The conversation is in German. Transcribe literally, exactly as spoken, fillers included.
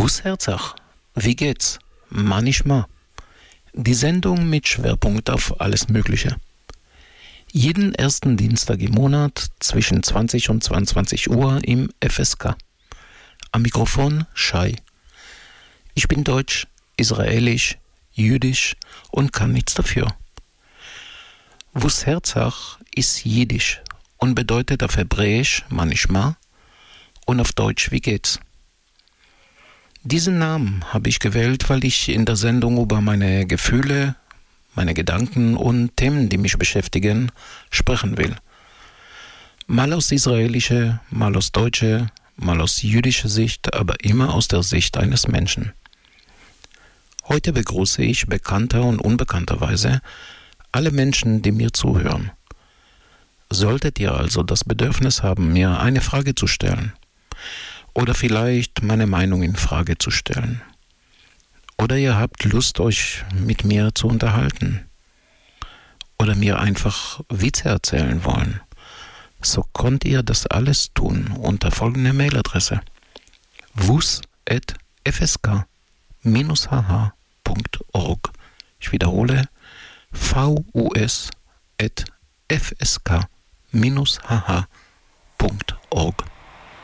Wus Herzach, wie geht's? Manchmal. Die Sendung mit Schwerpunkt auf alles Mögliche. Jeden ersten Dienstag im Monat zwischen zwanzig und zweiundzwanzig Uhr im F S K. Am Mikrofon Shai. Ich bin deutsch, israelisch, jüdisch und kann nichts dafür. Wus Herzach ist jiddisch und bedeutet auf Hebräisch manchmal und auf Deutsch wie geht's. Diesen Namen habe ich gewählt, weil ich in der Sendung über meine Gefühle, meine Gedanken und Themen, die mich beschäftigen, sprechen will. Mal aus israelischer, mal aus deutscher, mal aus jüdischer Sicht, aber immer aus der Sicht eines Menschen. Heute begrüße ich bekannter und unbekannterweise alle Menschen, die mir zuhören. Solltet ihr also das Bedürfnis haben, mir eine Frage zu stellen, oder vielleicht meine Meinung in Frage zu stellen, oder ihr habt Lust, euch mit mir zu unterhalten, oder mir einfach Witze erzählen wollen, so könnt ihr das alles tun unter folgender Mailadresse: wus at f s k dash h h punkt org. Ich wiederhole: vus at f s k dash h h punkt org.